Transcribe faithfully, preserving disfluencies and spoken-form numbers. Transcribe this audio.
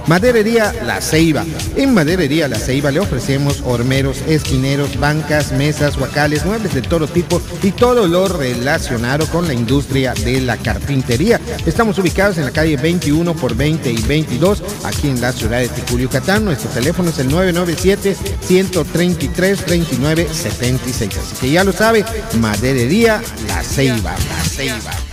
Maderería La Ceiba. En Maderería La Ceiba le ofrecemos hormeros, esquineros, bancas, mesas, guacales, muebles de todo tipo y todo lo relacionado con la industria de la carpintería. Estamos ubicados en la calle veintiuno por veinte y veintidós, aquí en la ciudad de Ticul, Yucatán. Nuestro teléfono es el nueve nueve siete, uno tres tres, dos nueve siete seis. Así que ya lo sabe, Maderería La Ceiba. La Ceiba.